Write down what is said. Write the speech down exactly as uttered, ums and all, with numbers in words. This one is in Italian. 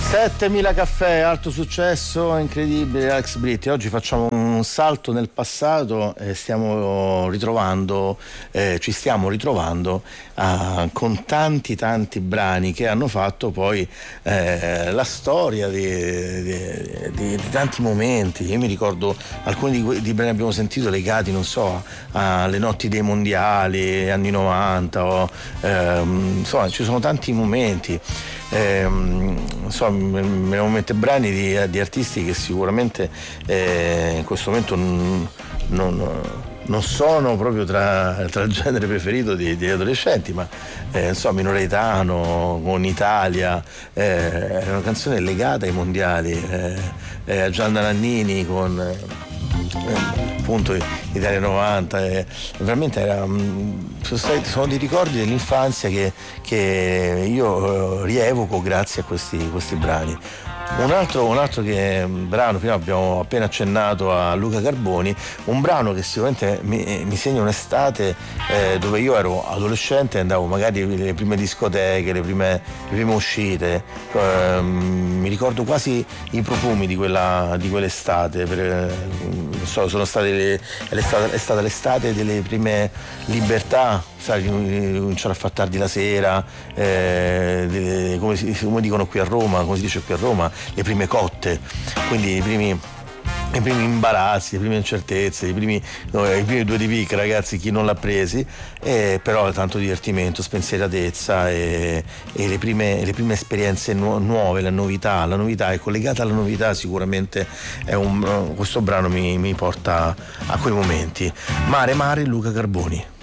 settemila caffè, alto successo, incredibile, Alex Britti. Oggi facciamo un salto nel passato e stiamo ritrovando, eh, ci stiamo ritrovando ah, con tanti tanti brani che hanno fatto poi eh, la storia di, di, di, di tanti momenti. Io mi ricordo alcuni di quei brani abbiamo sentito legati, non so, alle notti dei mondiali, anni novanta, o, ehm, insomma ci sono tanti momenti. Eh, insomma, me ne mette brani di, di artisti che sicuramente eh, in questo momento non, non, non sono proprio tra, tra il genere preferito di, di adolescenti, ma eh, insomma Minore Aetano con Italia eh, è una canzone legata ai mondiali, eh, eh, Gianna Nannini con eh, appunto Italia novanta, eh, veramente era, sono, stati, sono dei ricordi dell'infanzia che, che io eh, rievoco grazie a questi, questi brani. Un altro, un altro che, brano, prima abbiamo appena accennato a Luca Carboni, un brano che sicuramente mi, mi segna un'estate eh, dove io ero adolescente e andavo magari alle prime discoteche, le prime, le prime uscite, eh, mi ricordo quasi i profumi di, quella, di quell'estate, per, so, sono state le, l'estate, è stata l'estate delle prime libertà, sai, cominciare a far tardi la sera, eh, de, come, si, come dicono qui a Roma, come si dice qui a Roma, le prime cotte, quindi i primi, i primi imbarazzi, le prime incertezze, i primi, no, i primi due di picca, ragazzi, chi non l'ha presi, eh, però tanto divertimento, spensieratezza e, e le, prime, le prime esperienze nu- nuove, la novità, la novità è collegata alla novità, sicuramente è un, questo brano mi, mi porta a quei momenti. Mare Mare, Luca Carboni.